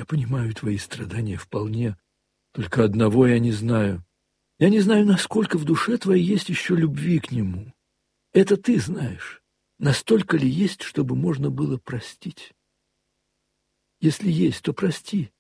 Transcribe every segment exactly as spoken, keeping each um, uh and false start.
понимаю твои страдания вполне. Только одного я не знаю. Я не знаю, насколько в душе твоей есть еще любви к нему. Это ты знаешь. Настолько ли есть, чтобы можно было простить? Если есть, то прости.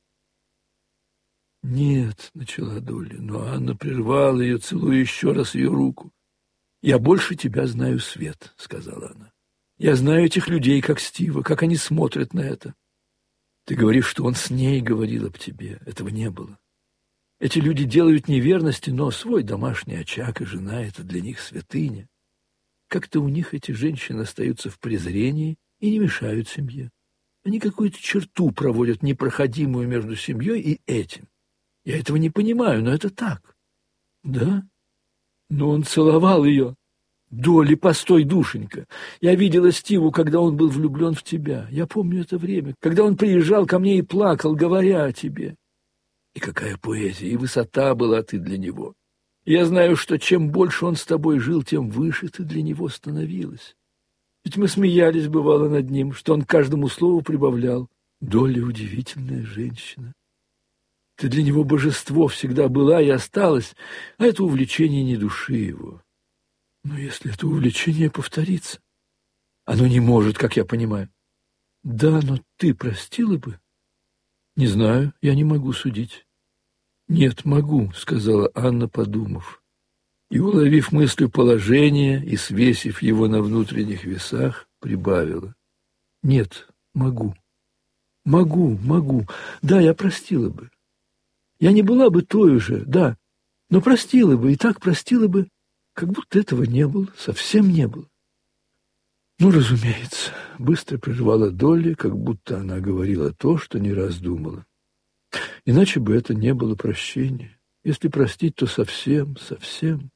Нет, начала Долли, но Анна прервала ее, целуя еще раз ее руку. Я больше тебя знаю, Свет, сказала она. Я знаю этих людей, как Стива, как они смотрят на это. Ты говоришь, что он с ней говорил об тебе. Этого не было. Эти люди делают неверности, но свой домашний очаг и жена — это для них святыня. Как-то у них эти женщины остаются в презрении и не мешают семье. Они какую-то черту проводят непроходимую между семьей и этим. Я этого не понимаю, но это так. Да? Но он целовал ее. Долли, постой, душенька. Я видела Стиву, когда он был влюблен в тебя. Я помню это время, когда он приезжал ко мне и плакал, говоря о тебе. И какая поэзия, и высота была ты для него. Я знаю, что чем больше он с тобой жил, тем выше ты для него становилась. Ведь мы смеялись, бывало, над ним, что он каждому слову прибавлял. Долли удивительная женщина. Ты для него божество всегда была и осталась, а это увлечение не души его. Но если это увлечение повторится, оно не может, как я понимаю. Да, но ты простила бы? Не знаю, я не могу судить. Нет, могу, сказала Анна, подумав. И, уловив мыслью положение и свесив его на внутренних весах, прибавила. Нет, могу. Могу, могу. Да, я простила бы. Я не была бы той же, да, но простила бы, и так простила бы, как будто этого не было, совсем не было. Ну, разумеется, быстро прервала Долли, как будто она говорила то, что не раз думала. Иначе бы это не было прощения. Если простить, то совсем, совсем.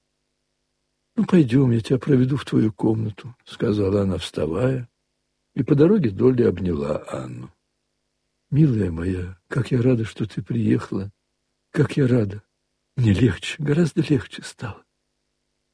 Ну, пойдем, я тебя проведу в твою комнату, сказала она, вставая, и по дороге Долли обняла Анну. Милая моя, как я рада, что ты приехала. Как я рада. Мне легче, гораздо легче стало.